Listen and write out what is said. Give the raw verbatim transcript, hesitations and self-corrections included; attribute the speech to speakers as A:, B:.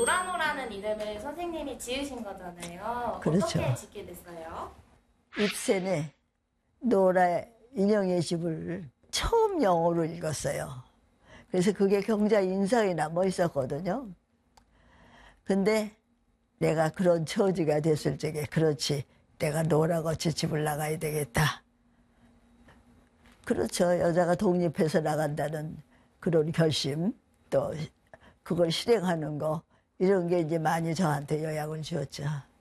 A: 노라노라는 이름을 선생님이 지으신 거잖아요.
B: 그렇죠.
A: 어떻게 짓게 됐어요?
B: 입센에 노라 인형의 집을 처음 영어로 읽었어요. 그래서 그게 굉장히 인상이 남아 있었거든요. 근데 내가 그런 처지가 됐을 적에 그렇지, 내가 노라같이 집을 나가야 되겠다. 그렇죠. 여자가 독립해서 나간다는 그런 결심, 또 그걸 실행하는 거, 이런 게 이제 많이 저한테 영향을 주었죠.